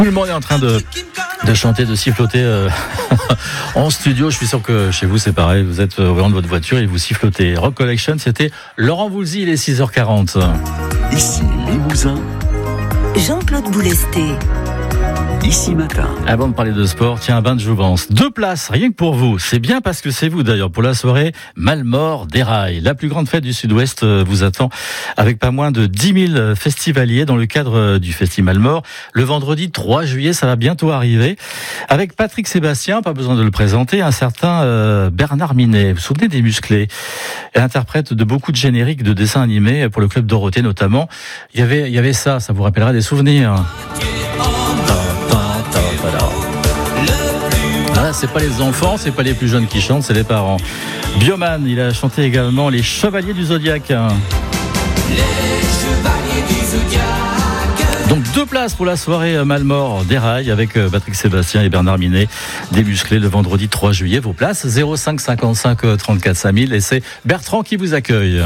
Tout le monde est en train de chanter, de siffloter en studio. Je suis sûr que chez vous c'est pareil. Vous êtes au volant de votre voiture et vous sifflotez. Rock Collection, c'était Laurent Voulzy, il est 6h40. Ici Limousin, Jean-Claude Boulesté. Ici Matin. Avant de parler de sport, tiens, un bain de jouvence. 2 places, rien que pour vous. C'est bien parce que c'est vous d'ailleurs pour la soirée Malmort Déraille. La plus grande fête du Sud-Ouest vous attend avec pas moins de 10 000 festivaliers dans le cadre du Festival Malmort. Le vendredi 3 juillet, ça va bientôt arriver. Avec Patrick Sébastien, pas besoin de le présenter, un certain Bernard Minet. Vous vous souvenez des Musclés? Interprète de beaucoup de génériques de dessins animés pour le Club Dorothée notamment. Il y avait ça vous rappellera des souvenirs. Ah, c'est pas les enfants, c'est pas les plus jeunes qui chantent, c'est les parents. Bioman, il a chanté également Les Chevaliers du Zodiaque. Les Chevaliers du Zodiaque. Donc 2 places pour la soirée Malmort Déraille avec Patrick Sébastien et Bernard Minet. Des Musclés le vendredi 3 juillet. Vos places 05 55 34 5000 et c'est Bertrand qui vous accueille.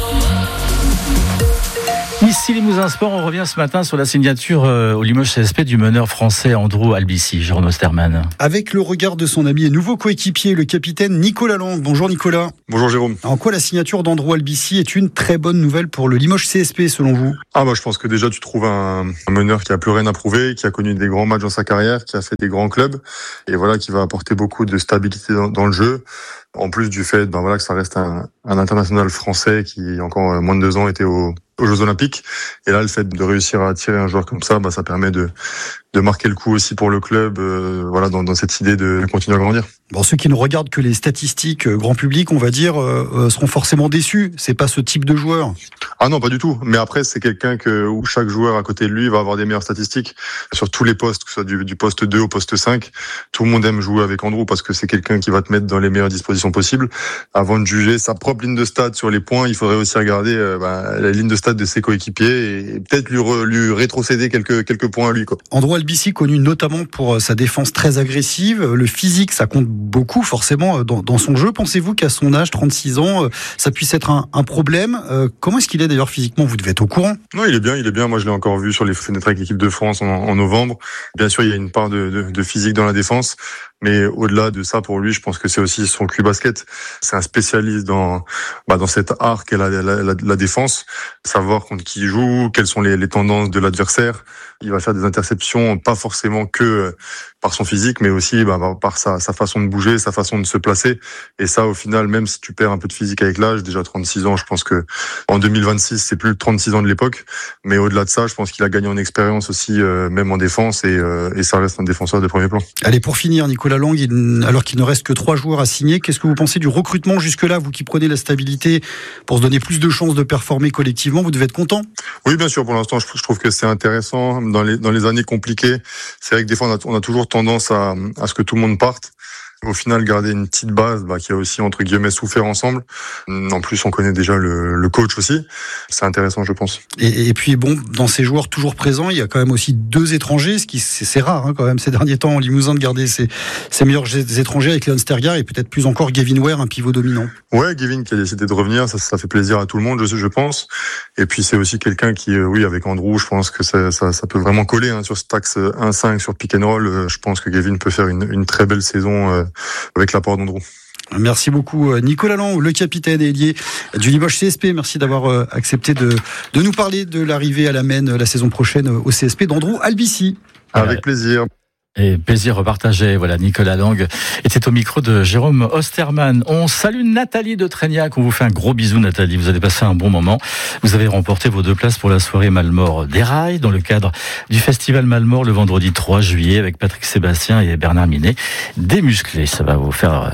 Ici Limousin Sport, on revient ce matin sur la signature au Limoges CSP du meneur français Andrew Albici, Jérôme Osterman. Avec le regard de son ami et nouveau coéquipier, le capitaine Nicolas Lang. Bonjour Nicolas. Bonjour Jérôme. En quoi la signature d'Andrew Albici est une très bonne nouvelle pour le Limoges CSP selon vous? Je pense que déjà tu trouves un meneur qui a plus rien à prouver, qui a connu des grands matchs dans sa carrière, qui a fait des grands clubs et voilà qui va apporter beaucoup de stabilité dans le jeu. En plus du fait que ça reste un international français qui encore moins de 2 ans était aux Jeux Olympiques. Et là, le fait de réussir à attirer un joueur comme ça, ça permet de marquer le coup aussi pour le club, dans cette idée de continuer à grandir. Bon, ceux qui ne regardent que les statistiques grand public, on va dire, seront forcément déçus. C'est pas ce type de joueur. Ah non, pas du tout. Mais après, c'est quelqu'un où chaque joueur à côté de lui va avoir des meilleures statistiques sur tous les postes, que ce soit du poste 2 au poste 5. Tout le monde aime jouer avec Andrew parce que c'est quelqu'un qui va te mettre dans les meilleures dispositions possibles. Avant de juger sa propre ligne de stats sur les points, il faudrait aussi regarder la ligne de stats de ses coéquipiers et peut-être lui rétrocéder quelques points à lui, quoi. Andrew Albici, connu notamment pour sa défense très agressive. Le physique, ça compte beaucoup forcément dans son jeu. Pensez-vous qu'à son âge, 36 ans, ça puisse être un problème? Comment est-ce qu'il est d'ailleurs physiquement? Vous devez être au courant. Non, il est bien. Moi, je l'ai encore vu sur les fenêtres avec l'équipe de France en novembre. Bien sûr, il y a une part de physique dans la défense. Mais au-delà de ça, pour lui, je pense que c'est aussi son QI basket. C'est un spécialiste dans cet art qu'est la défense. Savoir contre qui il joue, quelles sont les tendances de l'adversaire. Il va faire des interceptions, pas forcément que par son physique, mais aussi par sa façon de bouger, sa façon de se placer. Et ça, au final, même si tu perds un peu de physique avec l'âge, déjà 36 ans, je pense que en 2026, c'est plus 36 ans de l'époque. Mais au-delà de ça, je pense qu'il a gagné en expérience aussi, même en défense, et ça reste un défenseur de premier plan. Allez, pour finir, Nicolas Lang, alors qu'il ne reste que 3 joueurs à signer, qu'est-ce que vous pensez du recrutement jusque-là? Vous qui prenez la stabilité pour se donner plus de chances de performer collectivement, vous devez être content? Oui, bien sûr. Pour l'instant, je trouve que c'est intéressant. Dans les années compliquées, c'est vrai que des fois, on a toujours tendance à ce que tout le monde parte. Au final, garder une petite base qui a aussi, entre guillemets, souffert ensemble. En plus, on connaît déjà le coach aussi. C'est intéressant, je pense. Et puis, dans ces joueurs toujours présents, il y a quand même aussi 2 étrangers, ce qui c'est rare quand même ces derniers temps en Limousin de garder ses meilleurs étrangers avec Léon Stergaard et peut-être plus encore Gavin Ware, un pivot dominant. Ouais, Gavin qui a décidé de revenir, ça fait plaisir à tout le monde, je pense. Et puis, c'est aussi quelqu'un qui, avec Andrew, je pense que ça peut vraiment coller sur ce axe 1-5 sur pick and roll. Je pense que Gavin peut faire une très belle saison avec l'apport d'Andrew. Merci beaucoup Nicolas Lang, le capitaine et ailier du Limoges CSP. Merci d'avoir accepté de nous parler de l'arrivée à la Maine la saison prochaine au CSP d'Andrew Albici. Avec plaisir. Et plaisir repartagé. Voilà, Nicolas Lang était au micro de Jérôme Osterman. On salue Nathalie de Trégnac. On vous fait un gros bisou, Nathalie. Vous avez passé un bon moment. Vous avez remporté vos 2 places pour la soirée Malmort Déraille dans le cadre du festival Malmort le vendredi 3 juillet avec Patrick Sébastien et Bernard Minet. Des Musclés. Ça va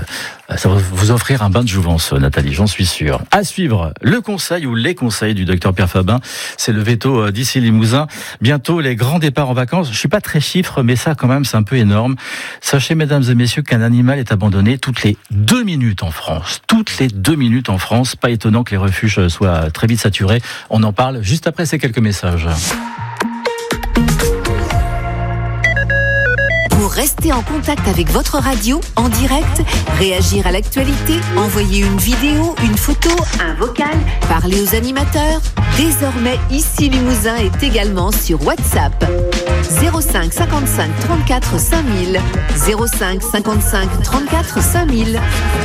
vous offrir un bain de jouvence, Nathalie, j'en suis sûr. À suivre, le conseil ou les conseils du docteur Pierre Fabin. C'est le veto d'ici Limousin. Bientôt, les grands départs en vacances. Je suis pas très chiffre, mais ça, quand même, c'est un peu énorme. Sachez, mesdames et messieurs, qu'un animal est abandonné toutes les 2 minutes en France. Toutes les 2 minutes en France. Pas étonnant que les refuges soient très vite saturés. On en parle juste après ces quelques messages. Pour rester en contact avec votre radio en direct, réagir à l'actualité, envoyer une vidéo, une photo, un vocal, parler aux animateurs. Désormais, Ici Limousin est également sur WhatsApp. 05 55 34 5000. 05 55 34 5000.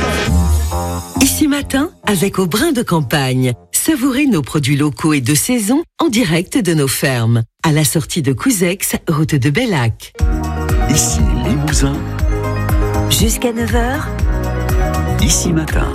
Ici Matin, avec Au Brin de Campagne. Savourez nos produits locaux et de saison en direct de nos fermes. À la sortie de Couzex, route de Bellac. Ici Limousin, Jusqu'à 9h, Ici Matin.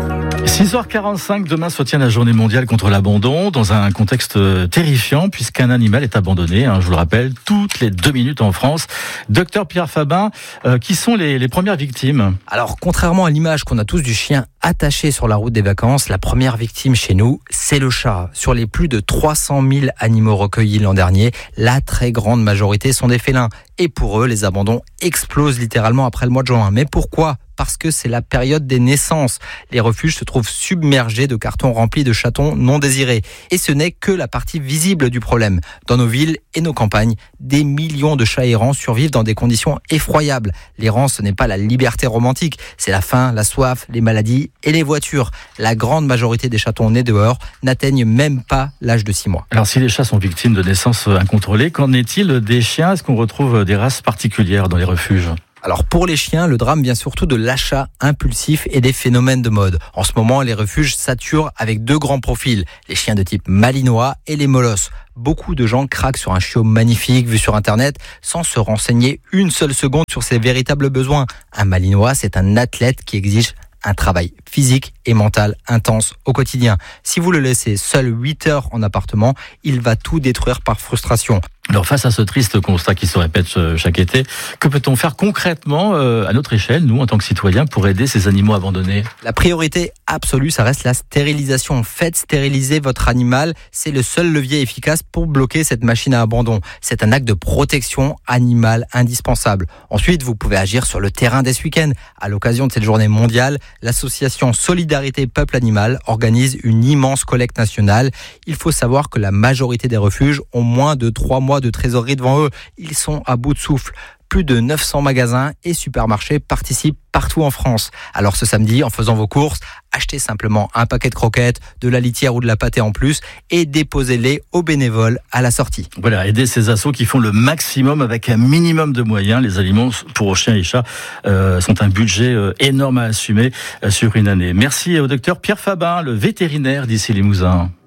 6h45, demain se tient la journée mondiale contre l'abandon, dans un contexte terrifiant, puisqu'un animal est abandonné, je vous le rappelle, toutes les 2 minutes en France. Docteur Pierre Fabin, qui sont les premières victimes? Alors, contrairement à l'image qu'on a tous du chien attaché sur la route des vacances, la première victime chez nous, c'est le chat. Sur les plus de 300 000 animaux recueillis l'an dernier, la très grande majorité sont des félins. Et pour eux, les abandons explosent littéralement après le mois de juin. Mais pourquoi ? Parce que c'est la période des naissances. Les refuges se trouvent submergés de cartons remplis de chatons non désirés. Et ce n'est que la partie visible du problème. Dans nos villes et nos campagnes, des millions de chats errants survivent dans des conditions effroyables. L'errance, ce n'est pas la liberté romantique, c'est la faim, la soif, les maladies et les voitures. La grande majorité des chatons nés dehors n'atteignent même pas l'âge de 6 mois. Alors si les chats sont victimes de naissances incontrôlées, qu'en est-il des chiens? Est-ce qu'on retrouve des races particulières dans les refuges? Alors pour les chiens, le drame vient surtout de l'achat impulsif et des phénomènes de mode. En ce moment, les refuges saturent avec 2 grands profils, les chiens de type malinois et les molosses. Beaucoup de gens craquent sur un chiot magnifique vu sur Internet sans se renseigner une seule seconde sur ses véritables besoins. Un malinois, c'est un athlète qui exige un travail physique et mental intense au quotidien. Si vous le laissez seul 8 heures en appartement, il va tout détruire par frustration. Alors face à ce triste constat qui se répète chaque été, que peut-on faire concrètement à notre échelle, nous en tant que citoyens, pour aider ces animaux abandonnés? La priorité absolue, ça reste la stérilisation. Faites stériliser votre animal, c'est le seul levier efficace pour bloquer cette machine à abandon. C'est un acte de protection animale indispensable. Ensuite, vous pouvez agir sur le terrain dès ce week-end. À l'occasion de cette journée mondiale, l'association Solidarité Peuple Animal organise une immense collecte nationale. Il faut savoir que la majorité des refuges ont moins de 3 mois de trésorerie devant eux. Ils sont à bout de souffle. Plus de 900 magasins et supermarchés participent partout en France. Alors ce samedi, en faisant vos courses, achetez simplement un paquet de croquettes, de la litière ou de la pâtée en plus et déposez-les aux bénévoles à la sortie. Voilà, aider ces assos qui font le maximum avec un minimum de moyens. Les aliments pour chiens et chats sont un budget énorme à assumer sur une année. Merci au docteur Pierre Fabin, le vétérinaire d'Ici Limousin.